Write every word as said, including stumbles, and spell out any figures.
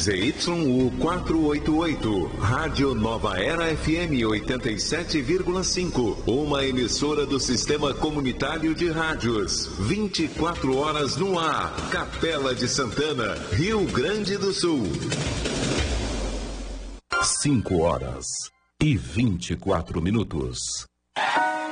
Z Y U quatrocentos e oitenta e oito, Rádio Nova Era F M oitenta e sete vírgula cinco, uma emissora do Sistema Comunitário de Rádios. vinte e quatro horas no ar, Capela de Santana, Rio Grande do Sul. cinco horas e vinte e quatro minutos.